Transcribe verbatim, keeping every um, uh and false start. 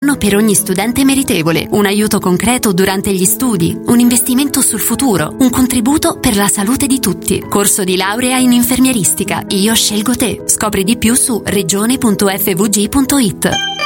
giorno per ogni studente meritevole, un aiuto concreto durante gli studi, un investimento sul futuro, un contributo per la salute di tutti. Corso di laurea in infermieristica. Io scelgo te. Scopri di più su regione punto f v g punto i t.